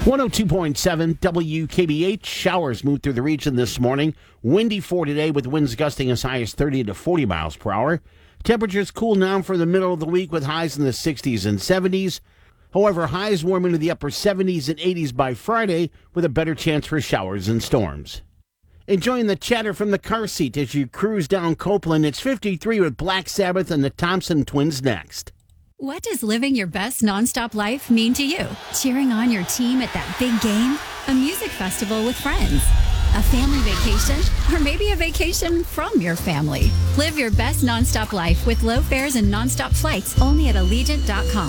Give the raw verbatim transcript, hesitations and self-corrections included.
one oh two point seven W K B H. Showers moved through the region this morning. Windy for today with winds gusting as high as thirty to forty miles per hour. Temperatures cool down for the middle of the week with highs in the sixties and seventies. However, highs warm into the upper seventies and eighties by Friday with a better chance for showers and storms. Enjoying the chatter from the car seat as you cruise down Copeland. It's fifty-three with Black Sabbath and the Thompson Twins next. What does living your best nonstop life mean to you? Cheering on your team at that big game? A music festival with friends? A family vacation? Or maybe a vacation from your family? Live your best nonstop life with low fares and nonstop flights only at Allegiant dot com.